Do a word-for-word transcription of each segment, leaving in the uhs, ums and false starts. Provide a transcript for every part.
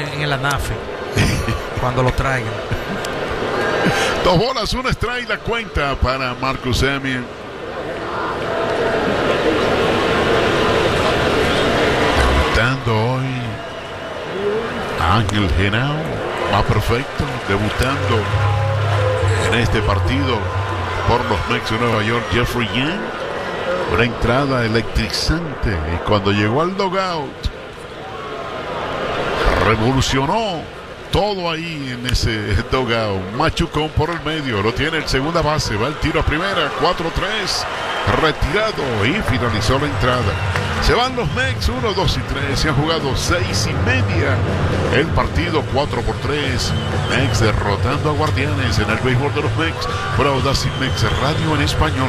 en el anafe cuando lo traigan. Dos bolas, una strike la cuenta para Marcus Semien. Debutando hoy Ángel Genao, más perfecto, debutando en este partido por los Mets de Nueva York, Jeffrey Young. Una entrada electrizante y cuando llegó al dugout revolucionó todo ahí en ese dugout. Machucón por el medio, lo tiene el segunda base, va el tiro a primera, cuatro tres, retirado y finalizó la entrada. Se van los Mets, uno, dos y tres, se han jugado seis y media el partido, cuatro por tres. Mets derrotando a Guardianes en el béisbol de los Mets, por Audacy Mets Radio en español.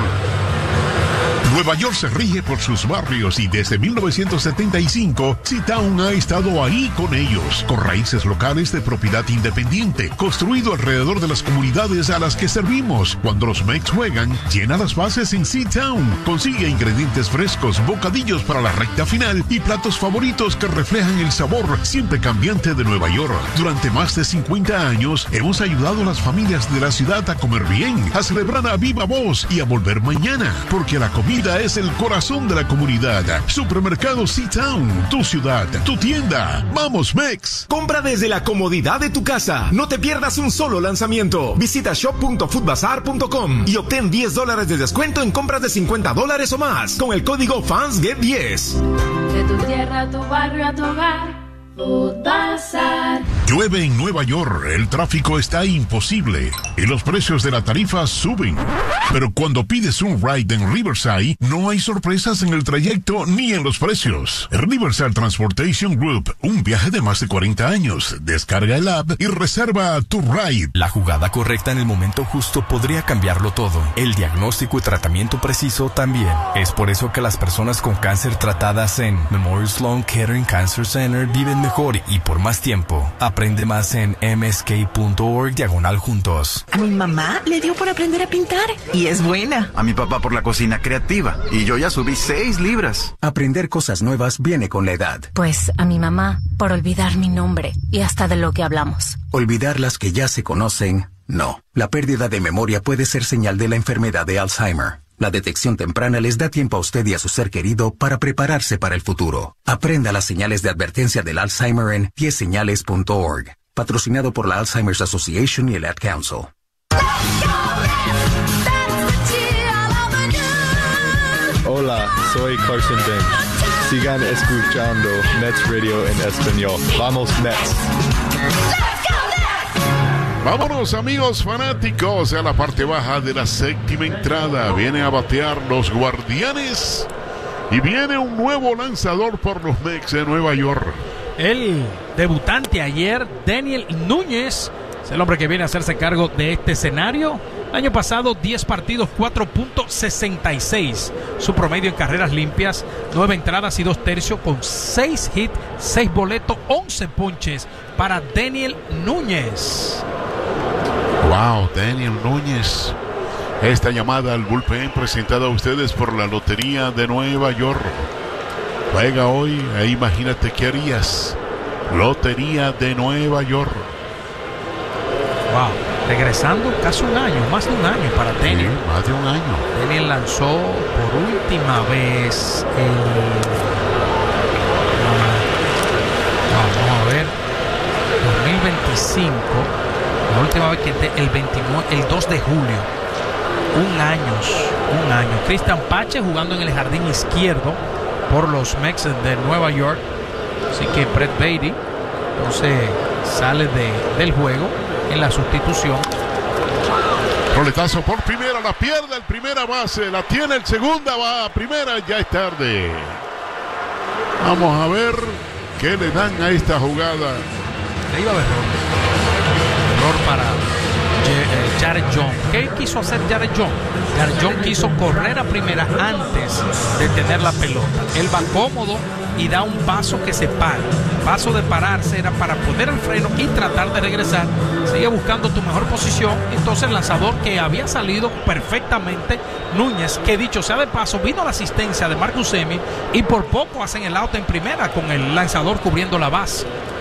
Nueva York se rige por sus barrios y desde mil novecientos setenta y cinco, C-Town ha estado ahí con ellos, con raíces locales de propiedad independiente, construido alrededor de las comunidades a las que servimos. Cuando los Mets juegan, llena las bases en C-Town. Consigue ingredientes frescos, bocadillos para la recta final y platos favoritos que reflejan el sabor siempre cambiante de Nueva York. Durante más de cincuenta años, hemos ayudado a las familias de la ciudad a comer bien, a celebrar a viva voz y a volver mañana, porque la comida es el corazón de la comunidad. Supermercado C-Town, tu ciudad, tu tienda. ¡Vamos, Mex! Compra desde la comodidad de tu casa. No te pierdas un solo lanzamiento. Visita shop punto food bazaar punto com y obtén diez dólares de descuento en compras de cincuenta dólares o más con el código Fans Get diez. De tu tierra a tu barrio a tu hogar. Food Bazaar. Llueve en Nueva York, el tráfico está imposible y los precios de la tarifa suben. Pero cuando pides un ride en Riverside, no hay sorpresas en el trayecto ni en los precios. Riverside Transportation Group, un viaje de más de cuarenta años. Descarga el app y reserva tu ride. La jugada correcta en el momento justo podría cambiarlo todo. El diagnóstico y tratamiento preciso también. Es por eso que las personas con cáncer tratadas en Memorial Sloan Kettering Cancer Center viven mejor y por más tiempo. Aprende más en m s k punto org diagonal juntos. A mi mamá le dio por aprender a pintar y es buena. A mi papá por la cocina creativa y yo ya subí seis libras. Aprender cosas nuevas viene con la edad. Pues a mi mamá por olvidar mi nombre y hasta de lo que hablamos. Olvidar las que ya se conocen, no. La pérdida de memoria puede ser señal de la enfermedad de Alzheimer. La detección temprana les da tiempo a usted y a su ser querido para prepararse para el futuro. Aprenda las señales de advertencia del Alzheimer en diez señales punto org. Patrocinado por la Alzheimer's Association y el Ad Council. Hola, soy Carson Bench. Sigan escuchando Mets Radio en español. Vamos, Mets. Vámonos, amigos fanáticos, a la parte baja de la séptima entrada. Viene a batear los Guardianes y viene un nuevo lanzador por los Mets de Nueva York. El debutante ayer, Daniel Núñez, es el hombre que viene a hacerse cargo de este escenario. El año pasado, diez partidos, cuatro punto sesenta y seis. Su promedio en carreras limpias, nueve entradas y dos tercios, con seis hits, seis boletos, once ponches para Daniel Núñez. Wow, Daniel Núñez. Esta llamada al bullpen presentada a ustedes por la Lotería de Nueva York. Juega hoy e imagínate qué harías. Lotería de Nueva York. Wow, regresando casi un año, más de un año para Daniel. Sí, más de un año. Daniel lanzó por última vez el... Vamos a ver, dos mil veinticinco. La última vez que te, el veintinueve, el dos de julio. Un año, un año. Cristian Pache jugando en el jardín izquierdo por los Mets de Nueva York. Así que Brett Baty entonces sale de, del juego en la sustitución. Roletazo por primera, la pierde el primera base, la tiene el segunda, va a primera, ya es tarde. Vamos a ver qué le dan a esta jugada. Le iba a ver error para Jared John. ¿Qué quiso hacer Jared John? Jared John quiso correr a primera antes de tener la pelota. Él va cómodo y da un paso que se para. Paso de pararse era para poner el freno y tratar de regresar. Sigue buscando tu mejor posición. Entonces el lanzador que había salido perfectamente, Núñez, que dicho sea de paso, vino a la asistencia de Marcus Semien y por poco hacen el out en primera con el lanzador cubriendo la base.